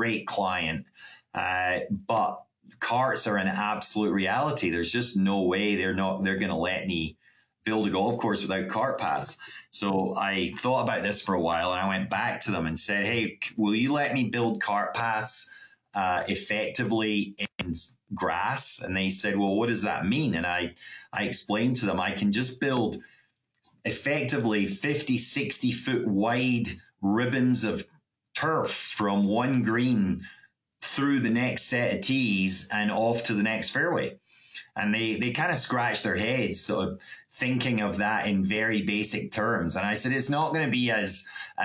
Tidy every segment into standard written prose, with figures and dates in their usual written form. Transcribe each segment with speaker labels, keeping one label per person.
Speaker 1: great client, but carts are an absolute reality. There's just no way they're going to let me build a golf course without cart paths. So I thought about this for a while, and I went back to them and said, hey, will you let me build cart paths effectively in grass? And they said, well, what does that mean? And I explained to them, I can just build effectively 50, 60 foot wide ribbons of turf from one green through the next set of tees and off to the next fairway. And they kind of scratched their heads, sort of thinking of that in very basic terms. And I said, it's not going to be as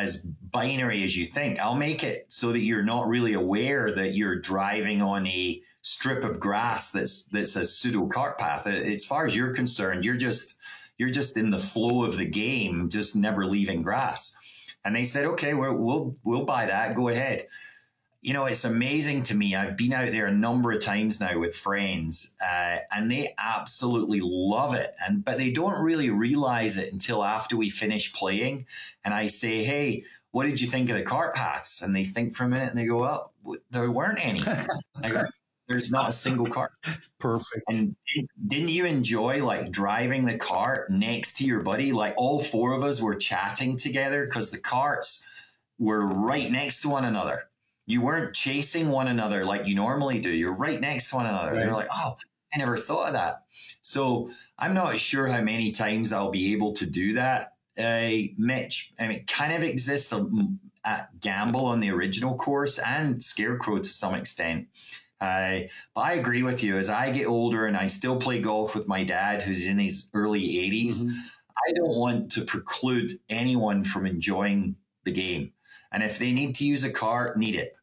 Speaker 1: binary as you think. I'll make it so that you're not really aware that you're driving on a strip of grass that's a pseudo cart path. As far as you're concerned, you're just in the flow of the game, just never leaving grass. And they said, okay, we'll buy that. Go ahead. You know, it's amazing to me. I've been out there a number of times now with friends, and they absolutely love it. But they don't really realize it until after we finish playing. And I say, hey, what did you think of the cart paths? And they think for a minute and they go, well, there weren't any. There's not a single cart.
Speaker 2: Perfect.
Speaker 1: And didn't you enjoy like driving the cart next to your buddy? Like all four of us were chatting together because the carts were right next to one another. You weren't chasing one another like you normally do. You're right next to one another. Right. They're like, oh, I never thought of that. So I'm not sure how many times I'll be able to do that, Mitch. I mean, it kind of exists at Gamble on the original course and Scarecrow to some extent. But I agree with you. As I get older and I still play golf with my dad, who's in his early 80s, I don't want to preclude anyone from enjoying the game. And if they need to use a cart,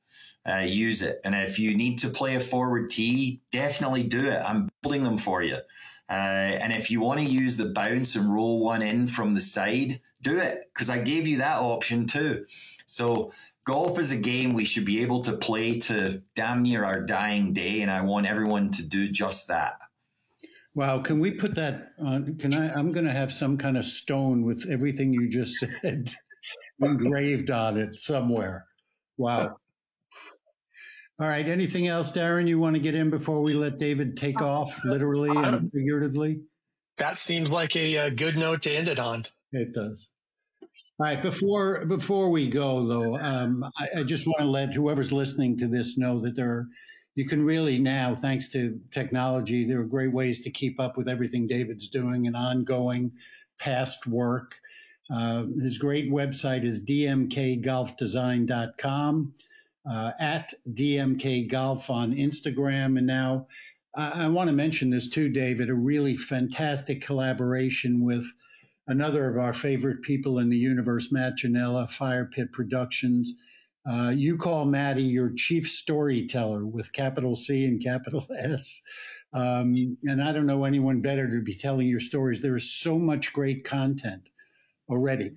Speaker 1: use it. And if you need to play a forward tee, definitely do it. I'm building them for you. And if you want to use the bounce and roll one in from the side, do it, because I gave you that option too. So golf is a game we should be able to play to damn near our dying day. And I want everyone to do just that.
Speaker 2: Wow. Can we put that on? I'm going to have some kind of stone with everything you just said engraved on it somewhere. Wow. All right. Anything else, Darren, you want to get in before we let David take off, literally and figuratively?
Speaker 3: That seems like a good note to end it on.
Speaker 2: It does. All right. Before we go, though, I just want to let whoever's listening to this know that you can really now, thanks to technology, there are great ways to keep up with everything David's doing and ongoing past work. His great website is dmkgolfdesign.com, at dmkgolf on Instagram. And now I want to mention this too, David, a really fantastic collaboration with another of our favorite people in the universe, Matt Janella, Fire Pit Productions. You call Matty your chief storyteller with capital C and capital S. And I don't know anyone better to be telling your stories. There is so much great content already.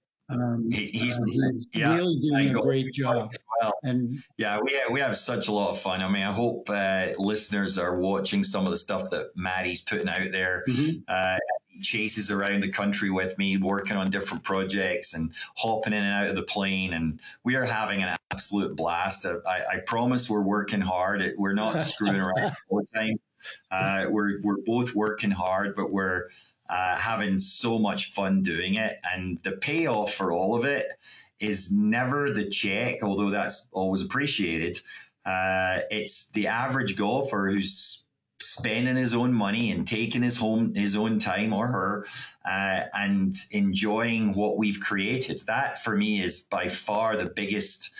Speaker 2: He's really doing a great job.
Speaker 1: Well.
Speaker 2: And
Speaker 1: yeah, we have such a lot of fun. I mean, I hope listeners are watching some of the stuff that Matty's putting out there. He chases around the country with me, working on different projects and hopping in and out of the plane. And we are having an absolute blast. I promise we're working hard. We're not screwing around all the time. We're both working hard, but we're having so much fun doing it. And the payoff for all of it is never the check, although that's always appreciated. It's the average golfer who's spending his own money and taking his own time, or her, and enjoying what we've created. That for me is by far the biggest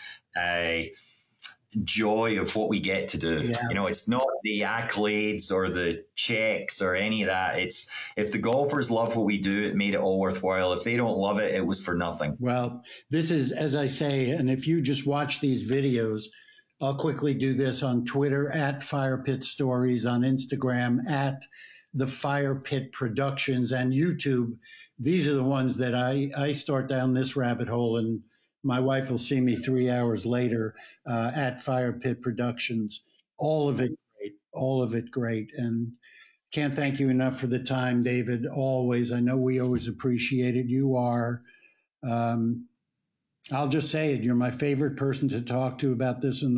Speaker 1: joy of what we get to do. Yeah. You know, it's not the accolades or the checks or any of that. It's if the golfers love what we do, it made it all worthwhile. If they don't love it, it was for nothing.
Speaker 2: Well, this is, as I say, and if you just watch these videos, I'll quickly do this on Twitter at Fire Pit Stories, on Instagram at the Fire Pit Productions, and YouTube. These are the ones that I start down this rabbit hole, and my wife will see me 3 hours later at Fire Pit Productions. All of it great. And can't thank you enough for the time, David. Always. I know we always appreciate it. You are, I'll just say it, you're my favorite person to talk to about this in the